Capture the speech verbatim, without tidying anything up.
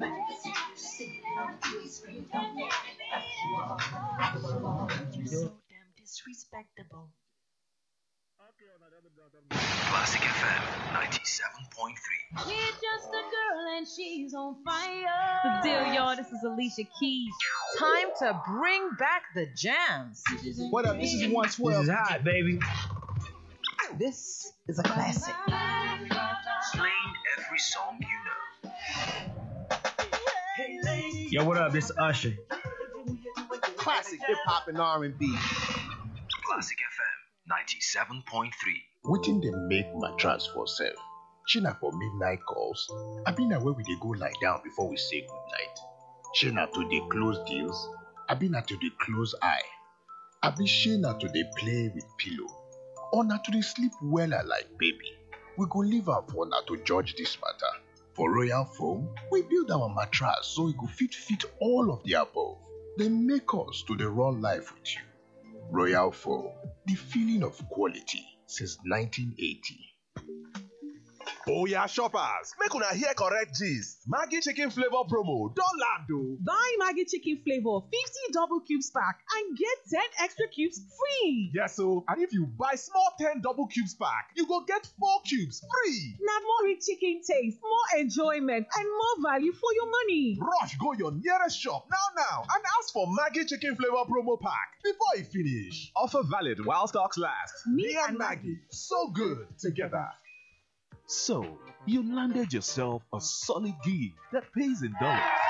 So damn disrespectable. Classic F M ninety-seven point three. She's just a girl and she's on fire. The deal, y'all. This is Alicia Keys. Time to bring back the jams. What up? This is one twelve. This is hot, baby. This is a classic. Playing every song you know. Yo, what up? This is Usher. Classic hip hop and R and B. Classic F M ninety-seven point three. Wetin dey make mattress for sef? Shey na for midnight calls? Abi na where we dey go lie down before we say goodnight? Shey na to dey close deals? Abi na to dey close eye? Abi shey na to dey play with pillow? Or na to dey sleep wella like baby? We go leave am for una to judge dis matter. For Royal Foam, we build our mattress so e go fit fit all of the above. Dey make us to dey run life with you. Royal Foam, the feeling of quality since nineteen eighty. Oya shoppers, make una hear correct gist. Maggi chicken flavor promo don land o. Buy Maggi chicken flavor fifty double cubes pack and get ten extra cubes free. Yes o, and if you buy small ten double cubes pack, you go get four cubes free. Na more rich chicken taste, more enjoyment and more value for your money. Rush go your nearest shop now now and ask for Maggi chicken flavor promo pack before e finish. Offer valid while stocks last. Me and Maggi, so good together. So, you landed yourself a solid gig that pays in dollars.